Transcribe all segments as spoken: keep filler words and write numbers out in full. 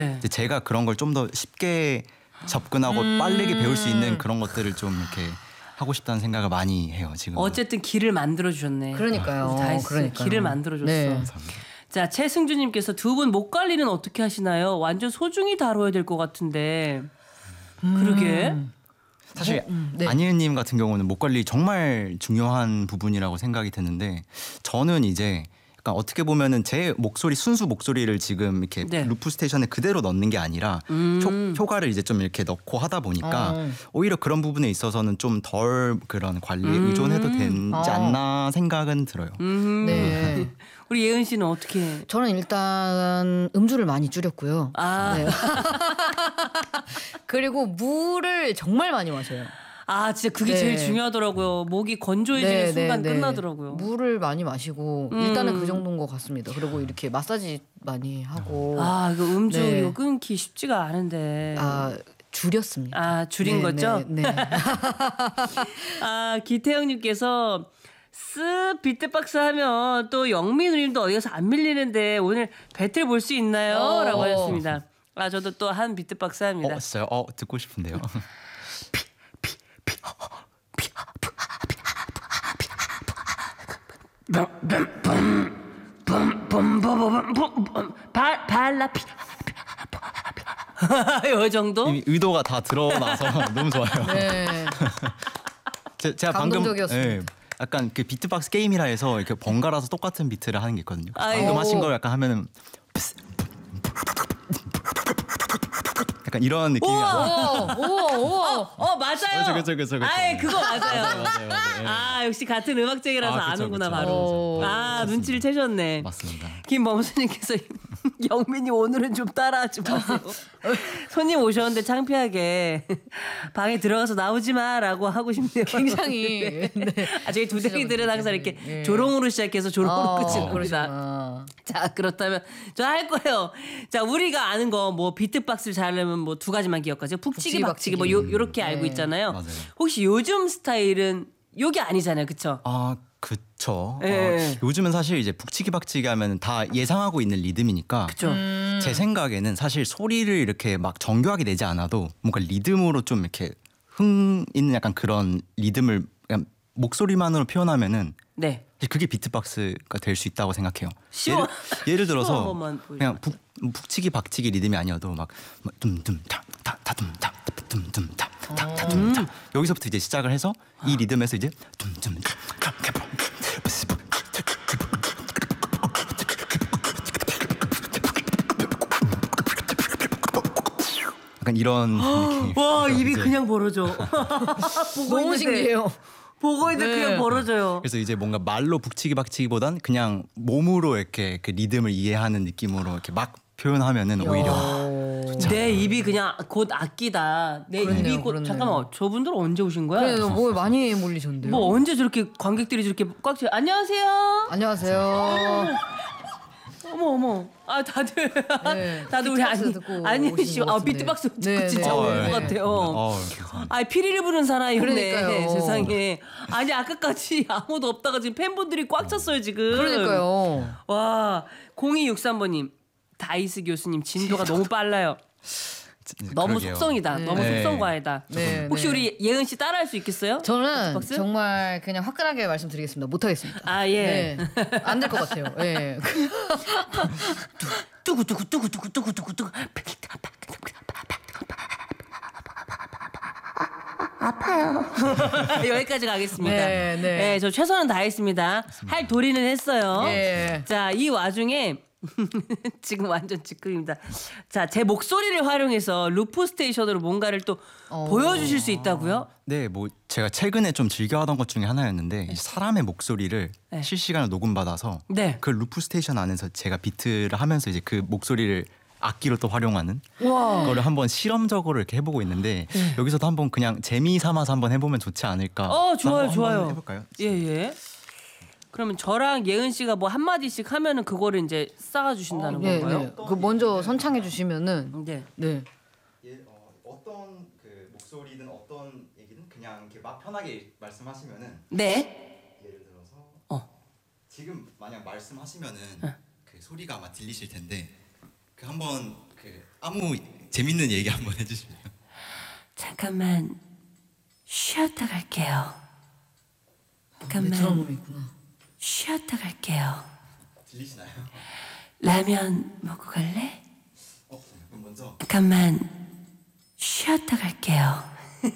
네. 이제 제가 그런 걸 좀 더 쉽게 접근하고 음. 빠르게 배울 수 있는 그런 것들을 좀 이렇게 하고 싶다는 생각을 많이 해요 지금. 어쨌든 길을 만들어 주셨네. 그러니까요. 다 했어. 그러니까요. 길을 만들어 줬어. 네. 감사합니다. 자, 최승주님께서 두 분 목 관리는 어떻게 하시나요? 완전 소중히 다뤄야 될 것 같은데. 그러게. 사실 음, 네. 안예은님 같은 경우는 목 관리 정말 중요한 부분이라고 생각이 드는데 저는 이제 약간 어떻게 보면은 제 목소리 순수 목소리를 지금 이렇게 네. 루프 스테이션에 그대로 넣는 게 아니라 음. 효, 효과를 이제 좀 이렇게 넣고 하다 보니까 어. 오히려 그런 부분에 있어서는 좀 덜 그런 관리에 음. 의존해도 되지 어. 않나 생각은 들어요. 음. 네. 우리 예은 씨는 어떻게? 저는 일단 음주를 많이 줄였고요. 아, 네. 그리고 물을 정말 많이 마셔요. 아 진짜 그게 네. 제일 중요하더라고요. 목이 건조해지는 순간 끝나더라고요. 물을 많이 마시고 음. 일단은 그 정도인 것 같습니다. 그리고 이렇게 마사지 많이 하고 아 이거 음주 네. 이거 끊기 쉽지가 않은데. 아, 줄였습니다. 아, 줄인 네, 거죠? 네. 네. 아 기태형님께서 쓱 비트박스 하면 또 영민 누님도 어디 가서 안 밀리는데 오늘 배틀 볼 수 있나요? 어. 라고 하셨습니다. 아 저도 또 한 비트박스 합니다. 어, 진짜요? 어, 듣고 싶은데요. 발 발라 피. 요 정도? 이미 의도가 다 드러나서 너무 좋아요. 네. 제, 제가 방금 감동적이었습니다. 예, 약간 그 비트박스 게임이라 해서 이렇게 번갈아서 똑같은 비트를 하는 게 있거든요. 아이고. 방금 하신 걸 약간 하면은 약간 이런 느낌이 아니라 오, 오, 오. 어 맞아요. 그쵸, 그쵸, 그쵸, 그쵸. 아이 그거 맞아요. 맞아요, 맞아요. 네. 아 역시 같은 음악쟁이라서 아, 그쵸, 아는구나 그쵸. 바로. 오. 아 눈치를 채셨네. 맞습니다. 김범수님께서 영민이 오늘은 좀 따라하지 마세요. 손님 오셨는데 창피하게 방에 들어가서 나오지 마라고 하고 싶네요. 굉장히 네. 아 저희 두댕이들은 항상 이렇게 네. 조롱으로 시작해서 조롱으로 어, 끝이 납니다. 그러시구나. 자 그렇다면 저 할 거예요. 자 우리가 아는 거 뭐 비트박스를 잘하려면 뭐 두 가지만 기억하세요. 푹치기 푹치기, 박치기 뭐 박치기. 요, 요렇게 알고 네. 있잖아요. 맞아요. 혹시 요즘 스타일은 요게 아니잖아요. 그쵸? 아 그쵸. 예. 어, 요즘은 사실 이제 북치기 박치기 하면 다 예상하고 있는 리듬이니까. 그쵸? 제 생각에는 사실 소리를 이렇게 막 정교하게 내지 않아도 뭔가 리듬으로 좀 이렇게 흥 있는 약간 그런 리듬을 그냥 목소리만으로 표현하면은 네. 그게 비트박스가 될 수 있다고 생각해요. 쉬워. 예를, 예를 쉬워 한 들어서 번만 보여주세요. 그냥 북, 북치기 박치기 리듬이 아니어도 막 둠둠타타타둠타 둠둠타 타타둠타 여기서부터 이제 시작을 해서 이 리듬에서 이제 둠둠타 약간 이런 느낌. 와 입이 이제 그냥 벌어져. 보고 너무 있는데, 신기해요. 보고 있는데 네. 그냥 벌어져요. 그래서 이제 뭔가 말로 북치기 박치기보단 그냥 몸으로 이렇게 그 리듬을 이해하는 느낌으로 이렇게 막 표현하면은 오히려 오. 내 입이 그냥 곧 악기다. 내 그렇네요, 입이 곧 그렇네요. 잠깐만 저분들 언제 오신 거야? 그래요. 뭐 많이 몰리셨는데요. 뭐 언제 저렇게 관객들이 저렇게 꽉 차? 안녕하세요. 안녕하세요. 어머 어머. 아 다들 네, 다들 우리 비트박스 아니 듣고 아니 오신 씨, 것 아 같은데. 비트박스 듣고 네, 진짜 네. 온 어, 것 네. 같아요. 어, 감사합니다. 아 피리를 부는 사나이였네. 그러니까요. 세상에. 아니 아까까지 아무도 없다가 지금 팬분들이 꽉 찼어요 지금. 그러니까요. 와 공이육삼 번님 다이스 교수님 진도가 너무 빨라요. 너무 그러게요. 속성이다. 네. 너무 네. 속성과외다. 네, 혹시 네. 우리 예은 씨 따라할 수 있겠어요? 저는 비트박스? 정말 그냥 화끈하게 말씀드리겠습니다. 못하겠습니다. 아 예. 네. 안 될 것 같아요. 예. 뚜구 뚜구 뚜구 뚜구 뚜구 뚜구 뚜구. 아파요. 여기까지 가겠습니다. 네, 네. 저 최선은 다했습니다. 할 도리는 했어요. 예. 자, 이 와중에 지금 완전 지금입니다. 자, 제 목소리를 활용해서 루프 스테이션으로 뭔가를 또 어. 보여주실 수 있다고요? 네, 뭐 제가 최근에 좀 즐겨하던 것 중에 하나였는데 이 사람의 목소리를 네. 실시간으로 녹음받아서 네. 그 루프 스테이션 안에서 제가 비트를 하면서 이제 그 목소리를 악기로 또 활용하는 와. 거를 한번 실험적으로 이렇게 해보고 있는데 여기서도 한번 그냥 재미 삼아서 한번 해보면 좋지 않을까. 어, 좋아요, 한번 좋아요. 해볼까요? 예, 예. 그러면 저랑 예은 씨가 뭐 한마디씩 하면은 그거를 이제 쌓아 주신다는 네, 건가요? 네. 그 먼저 선창해 주시면은 네. 네. 예, 어, 어떤 그 목소리든 어떤 얘기든 그냥 이렇게 막 편하게 말씀하시면은 네. 예를 들어서 어. 지금 만약 말씀하시면은 그 소리가 아마 들리실 텐데 그 한번 그 아무 재밌는 얘기 한번 해주시면. 잠깐만 쉬었다 갈게요. 잠깐만 메트로놈이 있구나. 쉬었다 갈게요. 들리시나요? 라면 먹고 갈래? 어, 그럼 먼저. 잠깐만 쉬었다 갈게요.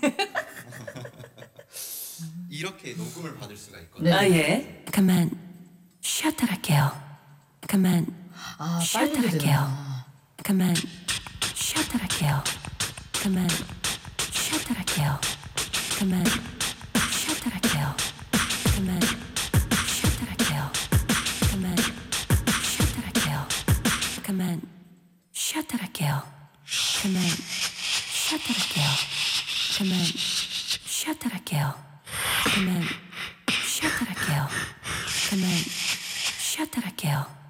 이렇게 녹음을 받을 수가 있거든요. 네. 아 예. 잠깐만 쉬었다 갈게요. 잠깐만 아, 쉬었다 빨리 갈게요. 되는구나. 잠깐만 쉬었다 갈게요. 잠깐만 쉬었다 갈게요. 잠깐만 쉬었다 갈게요. 잠깐만 쉬었다 갈게요. 잠깐만 쉬었다 갈게요. 잠깐만 쉬었다 갈게요. 잠깐만 쉬었다 갈게요. 잠깐만 쉬었다 갈게요. 잠깐만 쉬었다 갈게요. 잠깐만 쉬었다 갈게요.